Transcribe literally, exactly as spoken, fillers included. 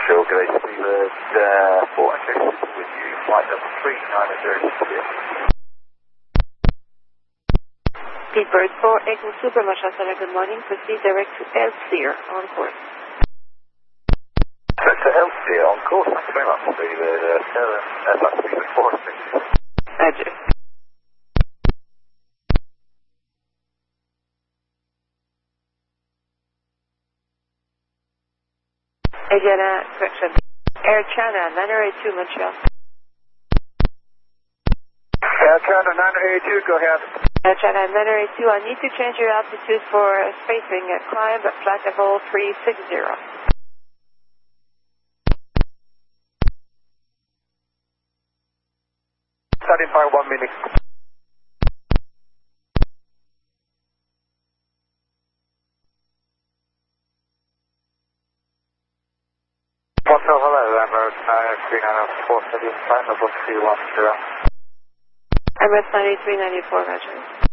Sure, good day, Seabird uh, four okay, with you, flight number three nine zero six. Seabird four, Echo Super Machine Center, good morning. Proceed direct to Elsevier on course. So to Elsevier on course, thanks very much, Seabird uh, seven, uh, that's Seabird four, six. Roger. Again, uh, correction. Air China, nine zero eight two, Montreal. Air China nine eight two, go ahead. Air China nine zero eight two, I need to change your altitude for spacing at climb at flight level three six zero. Starting by one minute. Hotel, hello, Emirates nine three nine four, flight level three one zero. Emirates nine three nine four, Roger.